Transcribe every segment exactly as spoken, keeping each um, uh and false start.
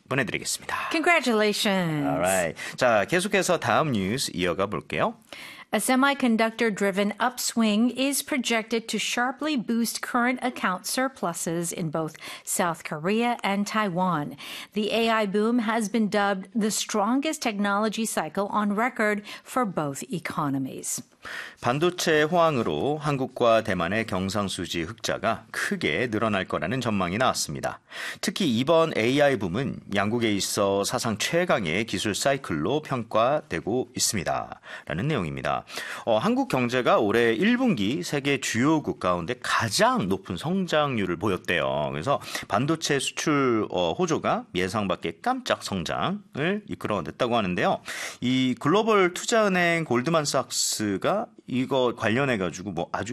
보내드리겠습니다. Congratulations. Alright. 자, 계속해서 다음 뉴스 이어가 볼게요. A semiconductor-driven upswing is projected to sharply boost current account surpluses in both South Korea and Taiwan. The A I boom has been dubbed the strongest technology cycle on record for both economies. 반도체 호황으로 한국과 대만의 경상수지 흑자가 크게 늘어날 거라는 전망이 나왔습니다. 특히 이번 에이아이 붐은 양국에 있어 사상 최강의 기술 사이클로 평가되고 있습니다. 라는 내용입니다. 어, 한국 경제가 올해 일 분기 세계 주요국 가운데 가장 높은 성장률을 보였대요. 그래서 반도체 수출 어, 호조가 예상 밖의 깜짝 성장을 이끌어냈다고 하는데요. 이 글로벌 투자은행 골드만삭스가 이거 관련해가지고 뭐 아주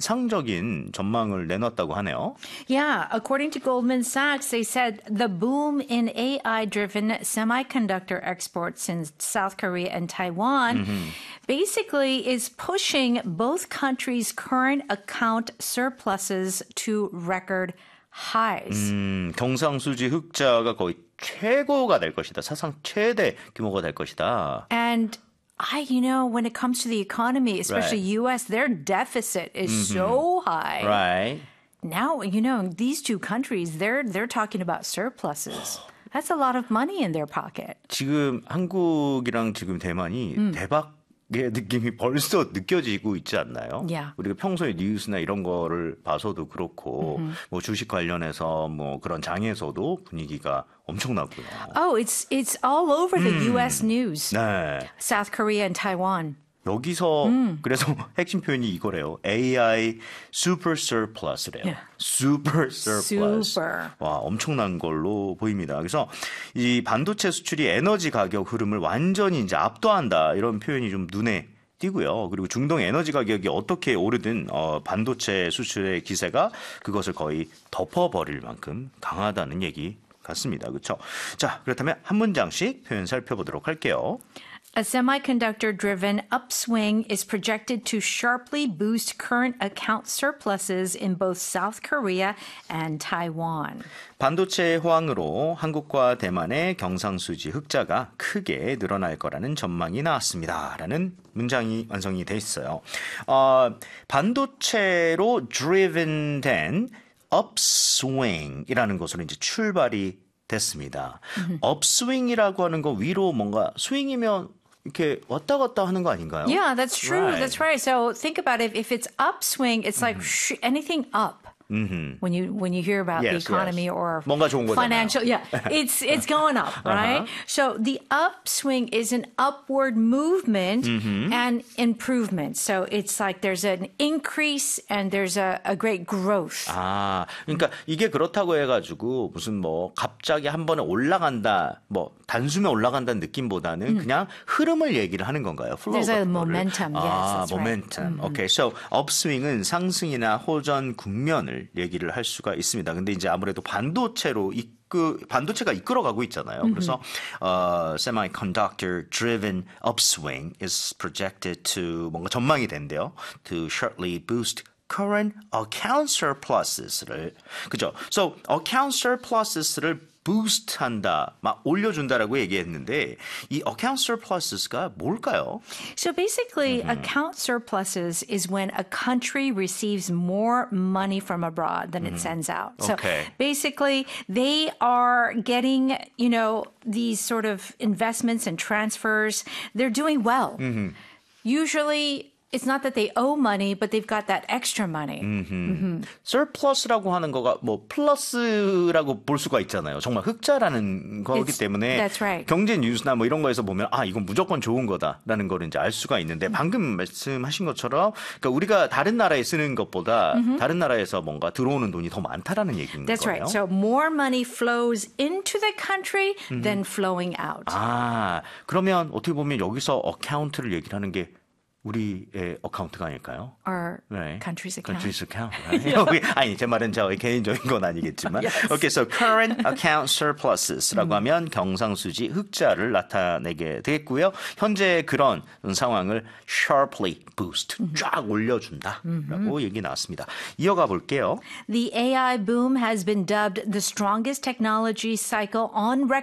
인상적인 전망을 내놨다고 하네요. Yeah, according to Goldman Sachs, they said the boom in A I-driven semiconductor exports in South Korea and Taiwan mm-hmm. basically is pushing both countries' current account surpluses to record highs. 음, 경상수지 흑자가 거의 최고가 될 것이다. 사상 최대 규모가 될 것이다. And I, you know, when it comes to the economy, especially right. U S, their deficit is mm-hmm. so high. Right. Now, you know, these two countries, they're they're talking about surpluses. That's a lot of money in their pocket. 지금 한국이랑 지금 대만이 음. 대박 의 느낌이 벌써 느껴지고 있지 않나요? Yeah. 우리가 평소에 뉴스나 이런 거를 봐서도 그렇고 mm-hmm. 뭐 주식 관련해서 뭐 그런 장에서도 분위기가 엄청나고요. Oh, it's it's all over the 음. U S news. 네. South Korea and Taiwan. 여기서 음. 그래서 핵심 표현이 이거래요. 에이아이 super surplus래요. Yeah. super surplus. Super. 와, 엄청난 걸로 보입니다. 그래서 이 반도체 수출이 에너지 가격 흐름을 완전히 이제 압도한다. 이런 표현이 좀 눈에 띄고요. 그리고 중동 에너지 가격이 어떻게 오르든 어, 반도체 수출의 기세가 그것을 거의 덮어버릴 만큼 강하다는 얘기 같습니다. 그렇죠? 자, 그렇다면 한 문장씩 표현 살펴보도록 할게요. A semiconductor-driven upswing is projected to sharply boost current account surpluses in both South Korea and Taiwan. 반도체 호황으로 한국과 대만의 경상수지 흑자가 크게 늘어날 거라는 전망이 나왔습니다. 라는 문장이 완성이 돼 있어요. 어, 반도체로 driven 된 upswing이라는 것으로 이제 출발이 됐습니다. Mm-hmm. upswing이라고 하는 거 위로 뭔가 스윙이면 이렇게 왔다 갔다 하는 거 아닌가요? Yeah, that's true. Right. That's right. So think about it. If it's upswing, it's like mm-hmm. sh- anything up. Mm-hmm. When you when you hear about yes, the economy yes. or 뭔가 좋은 거잖아요. financial, yeah, it's it's going up, right? Uh-huh. So the upswing is an upward movement mm-hmm. and improvement. So it's like there's an increase and there's a, a great growth. 아, 그러니까 이게 그렇다고 해가지고 무슨 뭐 갑자기 한 번에 올라간다, 뭐 단숨에 올라간다는 느낌보다는 음. 그냥 흐름을 얘기를 하는 건가요? There's a momentum. Yes, 아, that's momentum. right. Okay, so upswing은 상승이나 호전 국면을 얘기를 할 수가 있습니다. 근데 이제 아무래도 반도체로 이끌 반도체가 이끌어가고 있잖아요. Mm-hmm. 그래서 uh, semiconductor driven upswing is projected to 뭔가 전망이 된대요. To sharply boost current account surpluses를 그죠? So account surpluses를 boost한다, 막 올려준다라고 얘기했는데 이 account surpluses가 뭘까요? So basically, mm-hmm. account surpluses is when a country receives more money from abroad than mm-hmm. it sends out. Okay. So basically, they are getting, you know, these sort of investments and transfers. They're doing well. Mm-hmm. Usually, it's not that they owe money, but they've got that extra money. Mm-hmm. Mm-hmm. surplus라고 하는 거가 뭐 플러스라고 볼 수가 있잖아요. 정말 흑자라는 거기 It's, 때문에 that's right. 경제 뉴스나 뭐 이런 거에서 보면 아 이건 무조건 좋은 거다라는 걸 이제 알 수가 있는데 방금 말씀하신 것처럼 그러니까 우리가 다른 나라에 쓰는 것보다 mm-hmm. 다른 나라에서 뭔가 들어오는 돈이 더 많다라는 얘기인 That's 거예요. right. So more money flows into the country mm-hmm. than flowing out. 아 그러면 어떻게 보면 여기서 어카운트를 얘기를 하는 게 우리의 어카운트가 아닐까요? Our 네. country's account. Country's account. Right? 아니 제 말은 저의 개인적인 건 아니겠지만. yes. Okay, so current account surpluses라고 음. 하면 경상수지 흑자를 나타내게 되겠고요. 현재 그런 상황을 sharply boost, 음. 쫙 올려준다라고 음. 얘기 나왔습니다. 이어가 볼게요. The A I boom has been dubbed the strongest technology cycle on record.